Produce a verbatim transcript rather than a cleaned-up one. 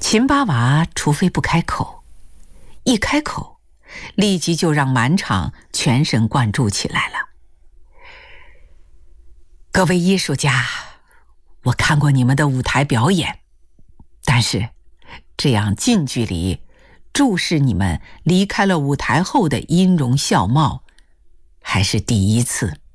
秦巴娃除非不开口，一开口，立即就让满场全神贯注起来了。各位艺术家，我看过你们的舞台表演，但是这样近距离注视你们离开了舞台后的音容笑貌，还是第一次。